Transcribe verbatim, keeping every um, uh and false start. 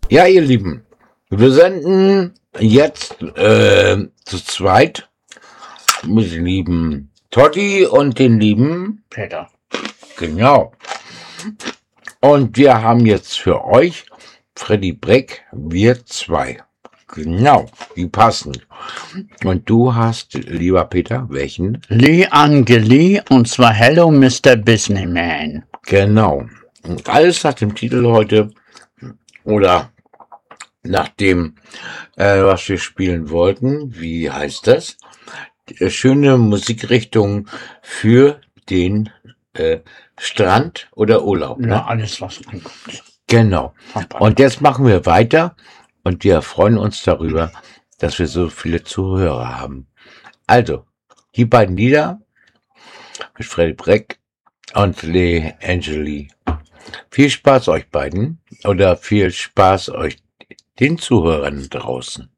Ja, ihr Lieben, wir senden jetzt äh, zu zweit mit dem lieben Totti und den lieben Peter. Genau. Und wir haben jetzt für euch Freddy Breck, wir zwei. Genau, die passen. Und du hast, lieber Peter, welchen? Lee Angeli, und zwar Hello Mister Businessman. Genau. Und alles nach dem Titel heute oder nach dem, äh, was wir spielen wollten. Wie heißt das? Äh, Schöne Musikrichtung für den äh, Strand oder Urlaub. Ja, Ne? alles, was ankommt. Genau. Und jetzt machen wir weiter und wir freuen uns darüber, dass wir so viele Zuhörer haben. Also, die beiden Lieder mit Freddy Breck und Lee Angeli. Viel Spaß euch beiden oder viel Spaß euch den Zuhörern draußen.